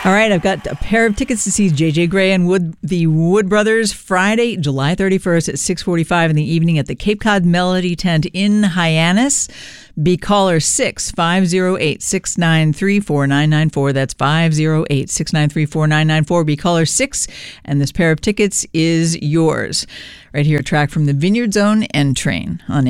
All right, I've got a pair of tickets to see J.J. Grey and the Wood Brothers Friday, July 31st at 6:45 in the evening at the Cape Cod Melody Tent in Hyannis. Be caller 6-508-693-4994. That's 508-693-4994. Be caller 6, and this pair of tickets is yours. Right here, a track from the Vineyard Zone N Train on